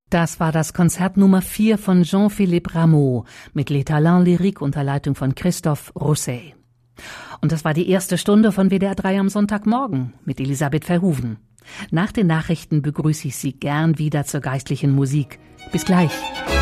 Das war das Konzert Nummer 4 von Jean-Philippe Rameau mit Les Talents Lyriques unter Leitung von Christophe Rousset. Und das war die erste Stunde von WDR 3 am Sonntagmorgen mit Elisabeth Verhoeven. Nach den Nachrichten begrüße ich Sie gern wieder zur geistlichen Musik. Bis gleich.